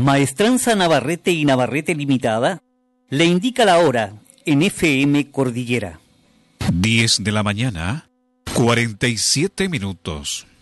Maestranza Navarrete y Navarrete Limitada le indica la hora en FM Cordillera. 10 de la mañana, 47 minutos.